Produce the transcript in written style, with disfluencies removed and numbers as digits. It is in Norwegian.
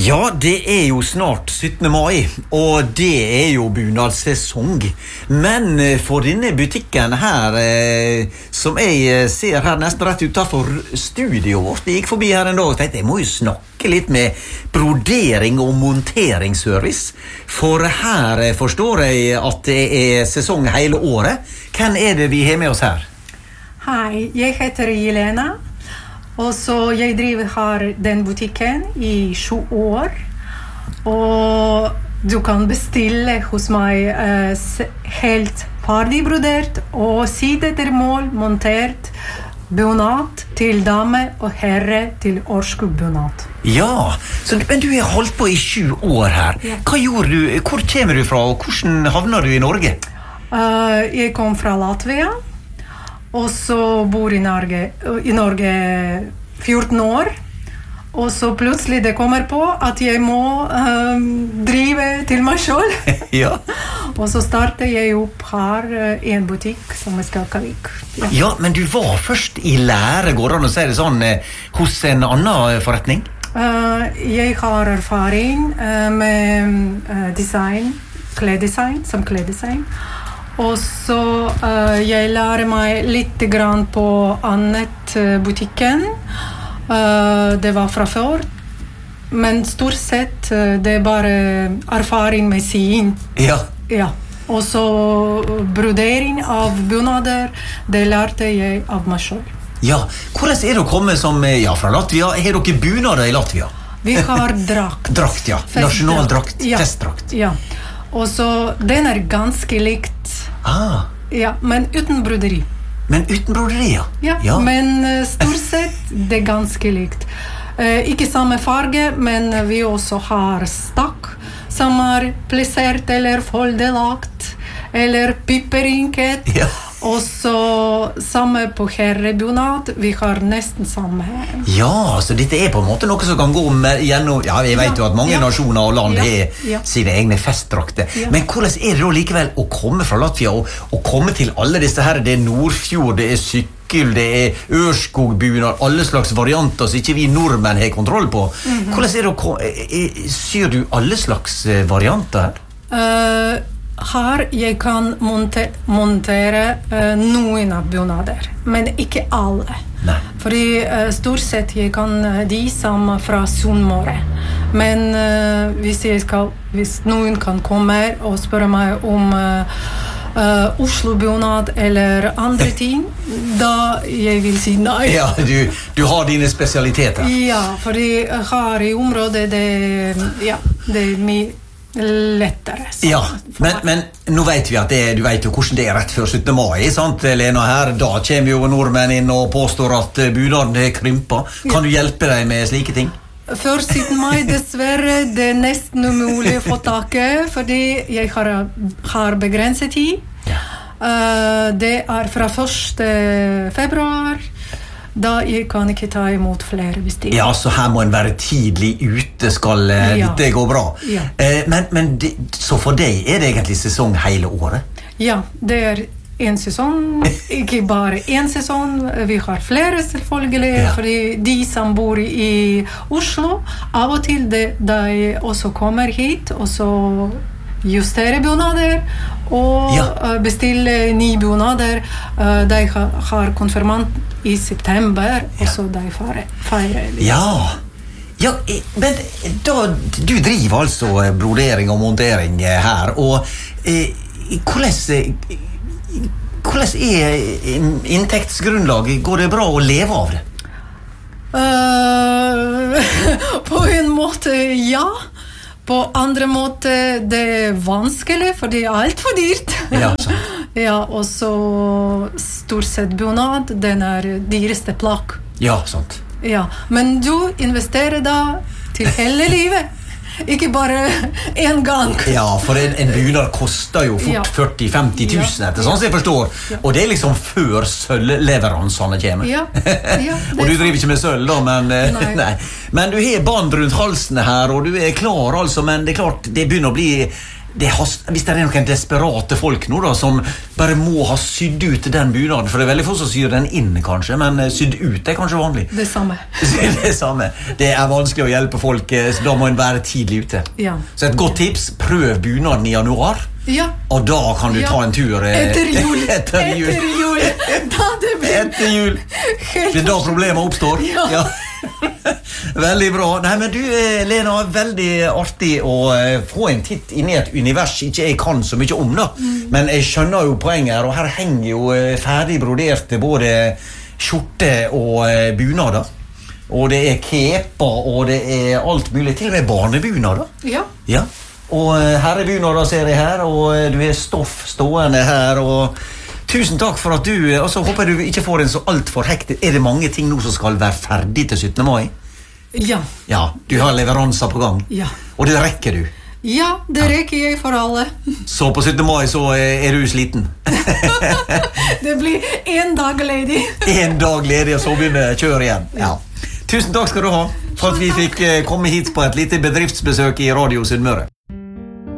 Ja, det jo snart 17. mai, og det jo bunadssesong. Men for denne butikken her, som jeg ser her nesten rett utenfor studioet vårt, jeg gikk forbi her en dag og tenkte, jeg må jo snakke litt med brodering og monteringsservice. For her forstår jeg at det sesong hele året. Hvem det vi har med oss her? Hei, jeg heter Jelena. Og så jeg driver her den butikken i 7 år. Og du kan bestille hos meg helt ferdig brodert og side til mål montert bunad til dame og herre til årskubbunad. Ja, men du har holdt på i 7 år her. Ja. Hva gjorde du? Hvor kommer du fra, og hvordan havner du i Norge? Jeg kom fra Latvia. Og så bor i Norge 14 år. Og så plutselig det kommer på at jeg må drive til meg selv. Ja. Og så startet jeg opp her i en butikk som Skakavik. Ja, men du var først i lære, går det an å si det sånn, hos en annen forretning? Jeg har erfaring med design, kleddesign, som kleddesign. Og så jeg lærer meg litt grann på annet butikken. Det var fra før. Men stort sett det bare erfaring med sying. Ja. Ja. Og så brodering av bunader, det lærte jeg av meg selv. Ja, hvordan det å komme som, fra Latvia? Har dere bunader i Latvia? Vi har drakt. Drakt, ja. Nasjonaldrakt, ja. Festdrakt. Ja. Og så den ganske likt. Ah. Ja, men uten broderi. Men uten broderi, ja. Ja. Men stort sett det ganske likt. Ikke samme farge, men vi også har stakk som plassert eller foldelagt eller piperinket. Ja. Og så samme på herrebunad, vi har nesten samme. Ja, så dette på en måte noe som kan gå gjennom, ja, jeg vet jo at mange nasjoner og land har sine egne festdrakter. Ja. Men hvordan det da likevel å komme fra Latvia og komme til alle disse her, det Nordfjord, det sykkel, det Ørskog-bunad, alle slags varianter som ikke vi nordmenn har kontroll på. Hvordan det syr du alle slags varianter her? Her jeg kan montere noen av bunader, men ikke alle. Nei. Fordi stort sett jeg kan de som fra Sunnmøre. Men hvis noen kan komme og spørre meg om Oslo-bunad eller andre ting, da jeg vil si nei. Ja, du har dine spesialiteter. Ja, fordi her i området det mye lettere. Ja, men nå vet vi at du vet jo hvordan det rett før 17. mai, sant, Lena her? Da kommer jo nordmenn inn og påstår at bunaden krymper. Kan du hjelpe deg med slike ting? Før 17. mai, dessverre, det nesten umulig å få tak i, fordi jeg har begrenset tid. Ja. Det fra 1. februar, da jeg kan ikke ta imot flere bestillinger. Ja, så her må en være tidlig ute, skal dette gå bra. Ja. Men så for deg det egentlig sesong hele året? Ja, det en sesong, ikke bare en sesong. Vi har flere selvfølgelig, fordi de som bor i Oslo, av og til de også kommer hit, og så justere bunader og bestille nye bunader. De har konfirmant i september, og så de feirer. Ja, men da, du driver altså brodering og montering her, og hvordan inntektsgrunnlaget? Går det bra å leve av det? På en måte, ja. På andre måte, det vanskelig, for det alt for dyrt. Ja, sant. Ja, og så stort sett bunad, den dyreste plagg. Ja, sant. Ja, men du investerer da til hele livet. Ikke bare en gang. Ja, for en bunad koster jo fort 40-50 000 etter, sånn som jeg forstår. Og det liksom før sølvleveransene kommer. Ja. Og du driver ikke med sølv da, men nei. Men du har band rundt halsene her, og du klar altså, men det klart, det begynner å bli hvis det noen desperate folk nå da, som bare må ha sydd ut den bunaden, for det veldig få som syr den inn kanskje, men sydd ut kanskje vanlig. Det samme. Det samme. Det vanskelig å hjelpe folk, så da må en være tidlig ute. Ja. Så et godt tips, prøv bunaden i januar. Ja. Og da kan du ta en tur etter jul. Etter jul. Da det blir etter jul. Det da problemet oppstår. Ja. Veldig bra. Nei, men du, Lena, veldig artig å få en titt inn i et univers ikke jeg kan så mye om da. Men jeg skjønner jo poenget her, og her henger jo ferdig broderte både skjorte og bunader. Og det keper, og det alt mulig, til og med barnebunader. Ja. Ja. Og herrebunader ser jeg her, og du stoff stående her, og tusen takk for at du, og så håper jeg du ikke får en så alt for hektisk. Det mange ting nå som skal være ferdig til 17. mai? Ja. Ja, du har leveranser på gang. Ja. Og det rekker du. Ja, det rekker jeg for alle. Så på 17. mai så du sliten. Det blir en dag ledig. En dag ledig, og så begynner kjøret igjen. Ja. Tusen takk skal du ha for at vi fikk komme hit på et lite bedriftsbesøk i Radio Sunnmøre.